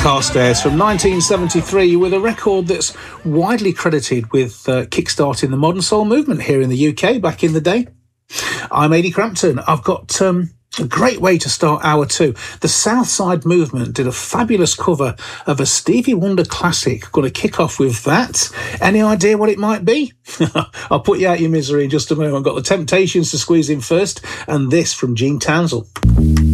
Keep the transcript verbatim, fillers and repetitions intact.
Carstairs from nineteen seventy-three with a record that's widely credited with uh, kick-starting the modern soul movement here in the U K back in the day. I'm Ady Crampton. I've got um, a great way to start hour two. The Southside Movement did a fabulous cover of a Stevie Wonder classic. Going to kick off with that. Any idea what it might be? I'll put you out your misery in just a moment. I've got the Temptations to squeeze in first, and this from Gene Townsend.